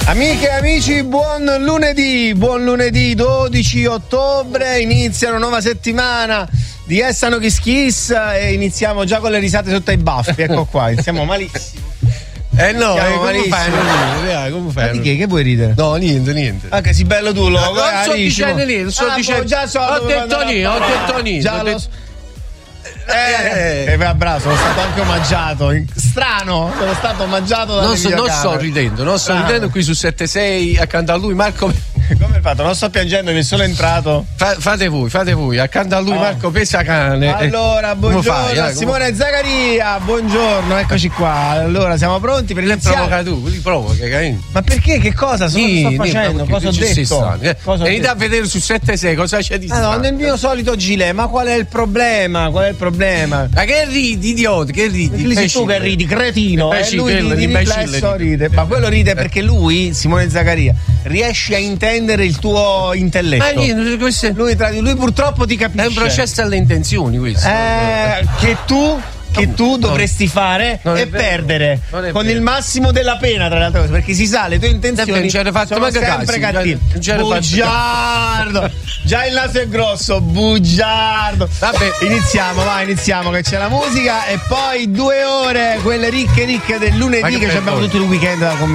Amiche e amici, buon lunedì 12 ottobre, inizia una nuova settimana di Essano Kiss Kiss e iniziamo già con le risate sotto ai baffi, ecco qua, iniziamo malissimo. Come fai? Ma di che vuoi ridere? No, niente. Ah, che sei bello tu, lo non sto dicendo niente, ho detto niente. Bravo, sono stato anche omaggiato. Strano, sono stato omaggiato dalle Non sto ridendo qui su 7-6 accanto a lui Marco. Come hai fatto? Non sto piangendo, mi sono entrato. Fate voi, accanto a lui Marco Pesacane. Allora, buongiorno Simone Zaccaria, buongiorno, eccoci qua. Allora, siamo pronti per iniziare. Li provoca, carino. Ma perché? Che cosa? Sto facendo? Cosa ho detto? Venite a vedere su 7-6 cosa c'è di strano. No, nel mio solito gilet, ma qual è il problema? Ma che ridi, idiota? Che ridi? Sei tu che ridi, cretino. Lui ride. Ma quello ride perché lui, Simone Zaccaria, riesce a intendere il tuo intelletto. Ma niente, lui purtroppo ti capisce. È un processo alle intenzioni questo. Che tu dovresti fare e perdere con il massimo della pena, tra le altre cose, perché si sa, le tue intenzioni sono sempre cattive. Bugiardo, già il naso è grosso, bugiardo. Vabbè, iniziamo che c'è la musica e poi 2 ore, quelle ricche del lunedì che ci abbiamo tutto il weekend da commentare.